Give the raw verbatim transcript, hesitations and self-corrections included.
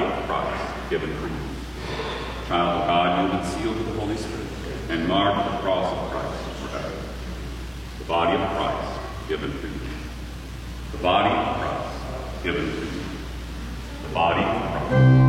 of Christ given for you. Child of God, you have been sealed with the Holy Spirit and marked with the cross of Christ forever. The body of Christ given for you. The body of Christ given for you. The body of Christ.